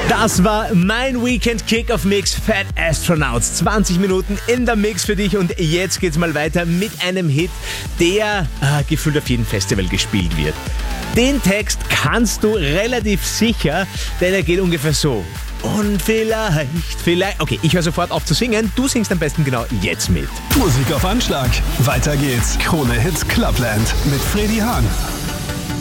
Das war mein Weekend Kick-Off-Mix Fat Astronauts. 20 Minuten in der Mix für dich und jetzt geht's mal weiter mit einem Hit, der gefühlt auf jedem Festival gespielt wird. Den Text kannst du relativ sicher, denn er geht ungefähr so. Und vielleicht... Okay, ich höre sofort auf zu singen. Du singst am besten genau jetzt mit. Musik auf Anschlag. Weiter geht's. Krone Hits Clubland mit Freddy Hahn.